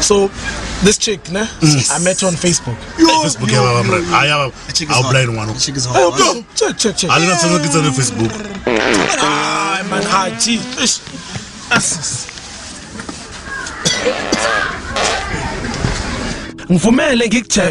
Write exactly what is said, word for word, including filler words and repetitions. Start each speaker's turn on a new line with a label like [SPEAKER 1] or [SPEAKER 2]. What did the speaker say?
[SPEAKER 1] So this chick, ne? Yes. I met her on Facebook.
[SPEAKER 2] Yo, Facebook, yo, yo, yo, yo. I have a blind one.
[SPEAKER 1] Chick is hot. Oh, check, check, check.
[SPEAKER 2] I don't know if it's on Facebook.
[SPEAKER 1] Ah, man, haji. Ngivumele ngikucheck